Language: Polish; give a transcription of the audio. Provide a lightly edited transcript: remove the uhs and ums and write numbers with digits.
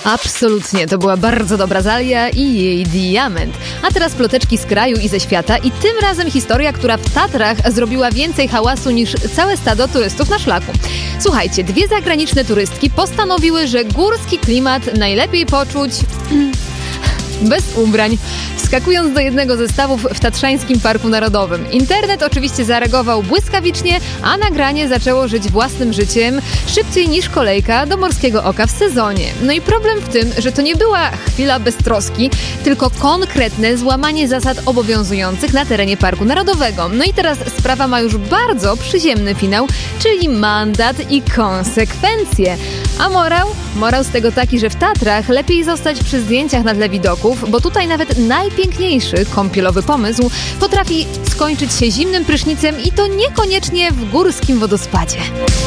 Absolutnie, to była bardzo dobra Zalia i jej diament. A teraz ploteczki z kraju i ze świata i tym razem historia, która w Tatrach zrobiła więcej hałasu niż całe stado turystów na szlaku. Słuchajcie, 2 zagraniczne turystki postanowiły, że górski klimat najlepiej poczuć bez ubrań, wskakując do jednego ze stawów w Tatrzańskim Parku Narodowym. Internet oczywiście zareagował błyskawicznie, a nagranie zaczęło żyć własnym życiem szybciej niż kolejka do Morskiego Oka w sezonie. No i problem w tym, że to nie była chwila beztroski, tylko konkretne złamanie zasad obowiązujących na terenie Parku Narodowego. No i teraz sprawa ma już bardzo przyziemny finał, czyli mandat i konsekwencje. A morał? Morał z tego taki, że w Tatrach lepiej zostać przy zdjęciach na tle widoków, bo tutaj nawet najpiękniejszy kąpielowy pomysł potrafi skończyć się zimnym prysznicem i to niekoniecznie w górskim wodospadzie.